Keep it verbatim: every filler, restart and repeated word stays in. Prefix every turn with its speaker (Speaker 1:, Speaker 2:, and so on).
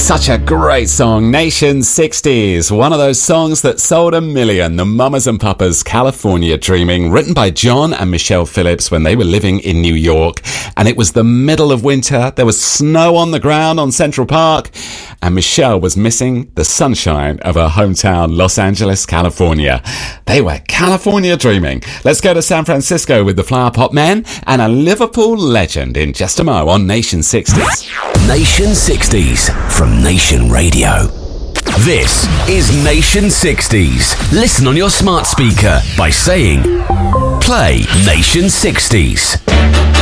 Speaker 1: Such a great song, Nation sixties. One of those songs that sold a million. The Mamas and Papas, California Dreaming, written by John and Michelle Phillips when they were living in New York. And it was the middle of winter. There was snow on the ground on Central Park. And Michelle was missing the sunshine of her hometown, Los Angeles, California. They were California dreaming. Let's go to San Francisco with the Flower Pot Men and a Liverpool legend in just a mo on Nation sixties.
Speaker 2: Nation sixties from Nation Radio. This is Nation sixties. Listen on your smart speaker by saying, play Nation sixties.